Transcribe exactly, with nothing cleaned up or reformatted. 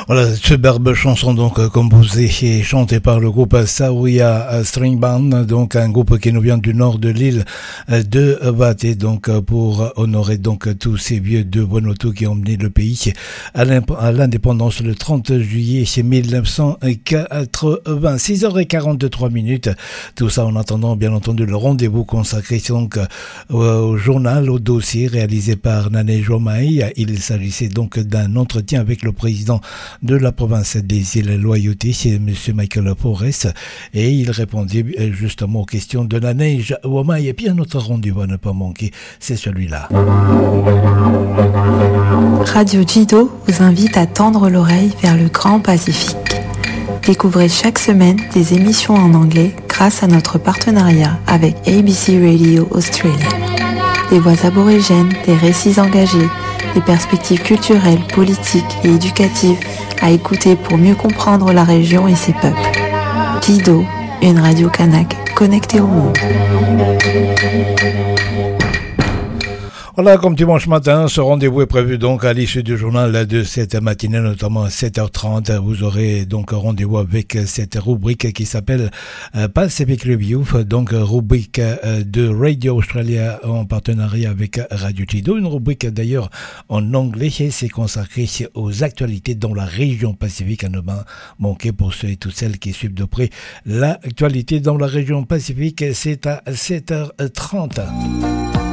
Voilà, superbe chanson donc composée et chantée par le groupe Saouya String Band, donc un groupe qui nous vient du nord de l'île de Baté, donc pour honorer donc tous ces vieux de Vanuatu qui ont mené le pays à l'indépendance le trente juillet mille neuf cent quatre-vingt. six heures quarante-trois minutes. Tout ça en attendant bien entendu le rendez-vous consacré donc au journal, au dossier réalisé par Nané Jomaï. Il s'agissait donc d'un entretien avec le président de la province des îles Loyauté, c'est M. Michael Forrest, et il répondait justement aux questions de la neige Wamaï. Et puis un autre rendez-vous à ne pas manquer, c'est celui-là. Radio Jido vous invite à tendre l'oreille vers le Grand Pacifique. Découvrez chaque semaine des émissions en anglais grâce à notre partenariat avec A B C Radio Australia. Des voix aborigènes, des récits engagés, des perspectives culturelles, politiques et éducatives à écouter pour mieux comprendre la région et ses peuples. Jido, une radio kanak connectée au monde. Voilà, comme dimanche matin, ce rendez-vous est prévu donc à l'issue du journal de cette matinée, notamment à sept heures trente. Vous aurez donc rendez-vous avec cette rubrique qui s'appelle Pacific Review, donc rubrique de Radio Australia en partenariat avec Radio Jido. Une rubrique d'ailleurs en anglais, c'est consacré aux actualités dans la région Pacifique, à ne pas manquer pour ceux et toutes celles qui suivent de près l'actualité dans la région Pacifique. C'est à sept heures trente.